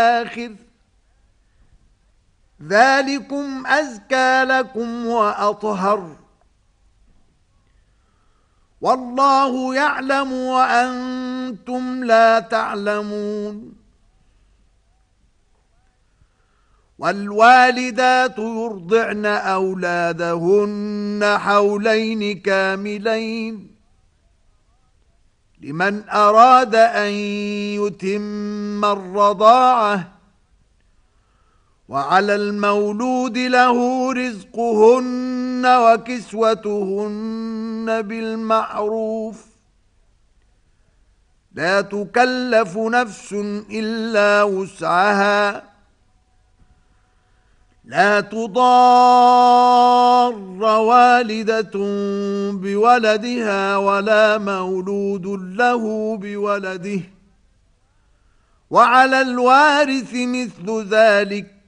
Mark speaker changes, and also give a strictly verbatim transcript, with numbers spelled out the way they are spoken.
Speaker 1: الآخر ذلكم أزكى لكم وأطهر والله يعلم وأنتم لا تعلمون. والوالدات يرضعن أولادهن حولين كاملين لمن أراد أن يتم الرضاعة وعلى المولود له رزقهن وكسوتهن بالمعروف لا تكلف نفس إلا وسعها لا تضار والدة بولدها ولا مولود له بولده وعلى الوارث مثل ذلك